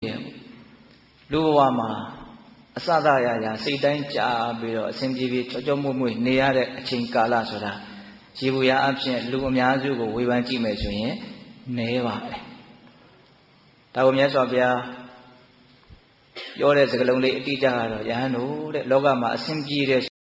လူဘဝမှာအစသာရရာစိတ်တိုင်းကြာပြီးတော့အစဉ်ပြေပြေကြောကြောမွေ့မွေ့နေရတဲ့အချိန်ကာလဆိုတာရေဘူးရအဖြစ်လူအများစုကိုဝေဖန်ကြည့်မယ်ဆိုရင်နည်းပါပဲဒါကိုမြတ်စွာဘုရားပြောတဲ့စကားလုံးလေးအတိအကျကတော့ယဟန်တို့တဲ့လောကမှာအစဉ်ပြေတဲ့